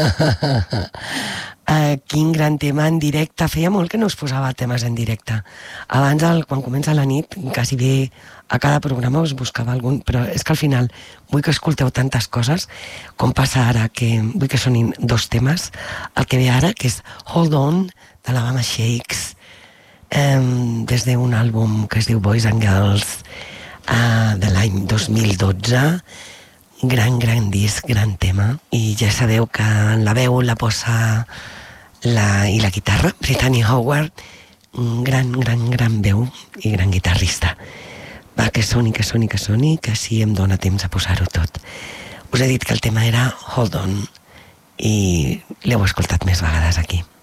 Quin gran tema en directe. Feia molt que no us posava temes en directe. Abans, quan comença la nit, quasi bé a cada programa us buscava algun, però és que al final vull que escolteu tantes coses com passa ara, que vull que sonin 2 temes. El que ve ara, que és Hold On, de la Bama Shakes, des d'un àlbum que es diu Boys and Girls, de l'any 2012. Gran disc, gran tema. I ja sabeu que en la veu la posa i la guitarra, Brittany Howard, gran veu i gran guitarrista. Va, que soni, que així em dóna temps a posar-ho tot. Us he dit que el tema era Hold On i l'heu escoltat més vegades aquí.